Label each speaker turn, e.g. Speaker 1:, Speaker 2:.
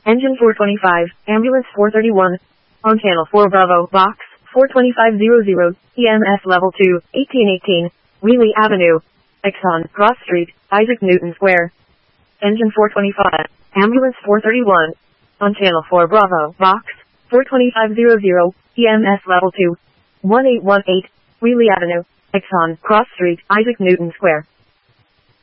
Speaker 1: Engine 425, Ambulance 431. On Channel 4 Bravo, Box 42500, EMS Level 2, 1818, Wheelie Avenue, Exxon, Cross Street, Isaac Newton Square. Engine 425, Ambulance 431. On Channel 4 Bravo, Box 42500, EMS Level 2, 1818, Wheelie Avenue, Exxon, Cross Street, Isaac Newton Square.